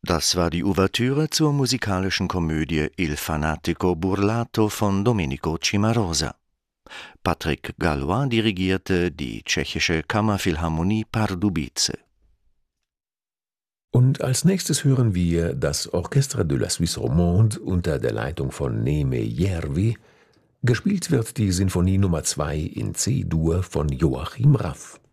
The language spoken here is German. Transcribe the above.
Das war die Ouvertüre zur musikalischen Komödie Il fanatico burlato von Domenico Cimarosa. Patrick Gallois dirigierte die tschechische Kammerphilharmonie Pardubice. Und als nächstes hören wir das Orchestre de la Suisse Romande unter der Leitung von Neeme Järvi. Gespielt wird die Sinfonie Nummer 2 in C-Dur von Joachim Raff.